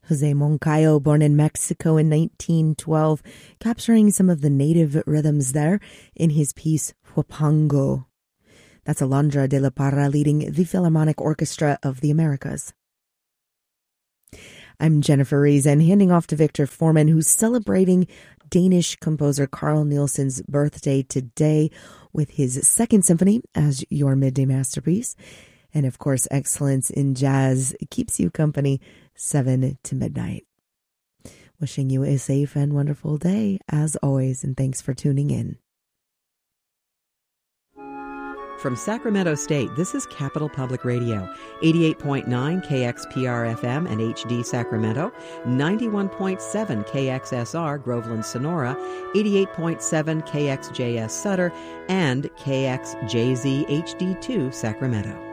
Jose Moncayo, born in Mexico in 1912, capturing some of the native rhythms there in his piece Huapango. That's Alondra de la Parra leading the Philharmonic Orchestra of the Americas. I'm Jennifer Rees, handing off to Victor Foreman, who's celebrating Danish composer Carl Nielsen's birthday today with his Second Symphony as your midday masterpiece. And of course, excellence in jazz keeps you company 7 to midnight. Wishing you a safe and wonderful day, as always, and thanks for tuning in. From Sacramento State, this is Capital Public Radio, 88.9 KXPR-FM and HD Sacramento, 91.7 KXSR Groveland Sonora, 88.7 KXJS Sutter, and KXJZ HD2 Sacramento.